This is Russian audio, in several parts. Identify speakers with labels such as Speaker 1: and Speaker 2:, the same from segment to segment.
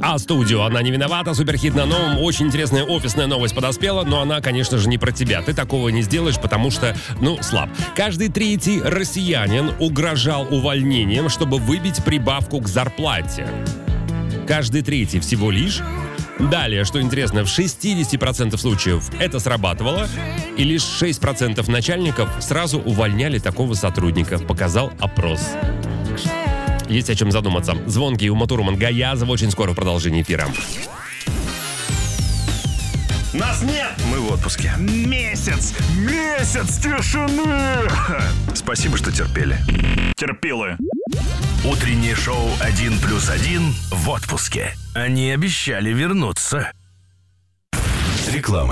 Speaker 1: А-студио. Она не виновата, суперхит на новом. Очень интересная офисная новость подоспела, но она, конечно же, не про тебя. Ты такого не сделаешь, потому что, слаб. Каждый третий россиянин угрожал увольнением, чтобы выбить прибавку к зарплате. Каждый третий всего лишь. Далее, что интересно, в 60% случаев это срабатывало, и лишь 6% начальников сразу увольняли такого сотрудника, показал опрос. Есть о чем задуматься. Звонкий Ума Турман, Гаязов очень скоро в продолжении эфира.
Speaker 2: Нас нет!
Speaker 3: Мы в отпуске.
Speaker 2: Месяц тишины!
Speaker 3: Спасибо, что терпели.
Speaker 2: Терпилы.
Speaker 3: Утреннее шоу «1+1» в отпуске. Они обещали вернуться. Реклама.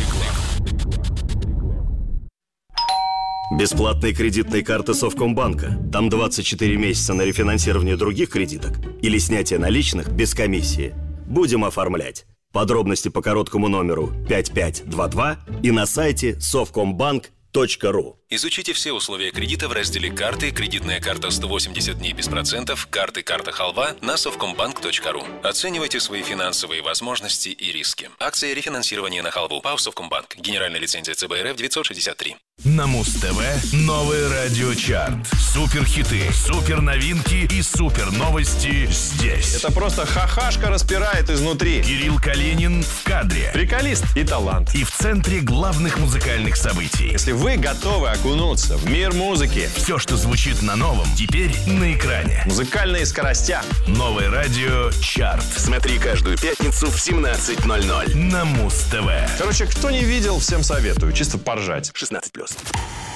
Speaker 4: Бесплатные кредитные карты Совкомбанка. Там 24 месяца на рефинансирование других кредиток или снятие наличных без комиссии. Будем оформлять. Подробности по короткому номеру 5522 и на сайте совкомбанк.ру.
Speaker 5: Изучите все условия кредита в разделе «Карты», кредитная карта 180 дней без процентов, карты «Карта Халва» на совкомбанк.ру. Оценивайте свои финансовые возможности и риски. Акция рефинансирования на Халву. ПАО «Совкомбанк». Генеральная лицензия ЦБ РФ 963.
Speaker 3: На Муз-ТВ новый радиочарт. Суперхиты, суперновинки и суперновости здесь.
Speaker 6: Это просто хахашка распирает изнутри.
Speaker 3: Кирилл Калинин в кадре.
Speaker 6: Приколист и талант.
Speaker 3: И в центре главных музыкальных событий.
Speaker 6: Если вы готовы окунуться в мир музыки,
Speaker 3: Все, что звучит на новом, теперь на экране.
Speaker 6: музыкальные скоростя.
Speaker 3: Новый радиочарт.
Speaker 4: Смотри каждую пятницу в 17:00.
Speaker 3: На Муз-ТВ.
Speaker 6: Короче, кто не видел, всем советую. Чисто поржать.
Speaker 4: 16+.